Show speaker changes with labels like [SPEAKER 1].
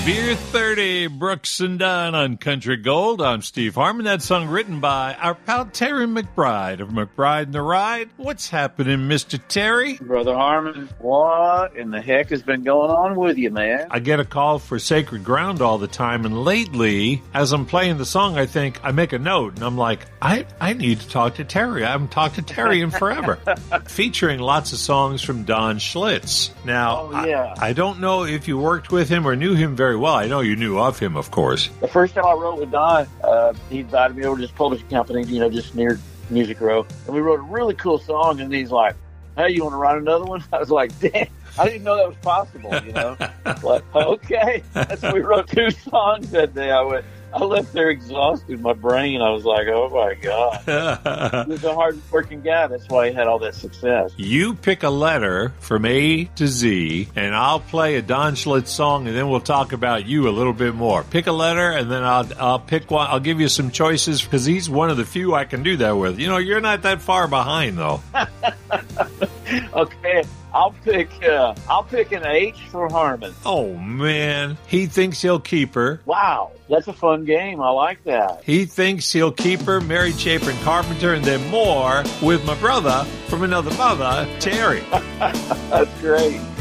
[SPEAKER 1] Beer 30, Brooks and Dunn on Country Gold. I'm Steve Harmon. That song written by our pal Terry McBride of McBride and the Ride. What's happening, Mr. Terry?
[SPEAKER 2] Brother Harmon, what in the heck has been going on with you, man?
[SPEAKER 1] I get a call for Sacred Ground all the time, and lately, as I'm playing the song, I make a note, and I'm like, I need to talk to Terry. I haven't talked to Terry in forever. Featuring lots of songs from Don Schlitz. Now, I don't know if you worked with him or knew him very well. I know you knew of him, of course.
[SPEAKER 2] The first time I wrote with Don, he invited me over to his publishing company, just near Music Row. And we wrote a really cool song, and he's like, hey, you want to write another one? I was like, damn, I didn't know that was possible, Like, okay. So we wrote 2 songs that day. I left there exhausted. My brain, I was like, oh, my God. He was a hard-working guy. That's why he had all that success.
[SPEAKER 1] You pick a letter from A to Z, and I'll play a Don Schlitz song, and then we'll talk about you a little bit more. Pick a letter, and then I'll pick one. I'll give you some choices, because he's one of the few I can do that with. You're not that far behind, though.
[SPEAKER 2] Okay. I'll pick an H for Harmon.
[SPEAKER 1] Oh, man. He thinks he'll keep her.
[SPEAKER 2] Wow. That's a fun game. I like that.
[SPEAKER 1] He thinks he'll keep her, Mary Chapin Carpenter, and then more with my brother from another mother, Terry.
[SPEAKER 2] That's great.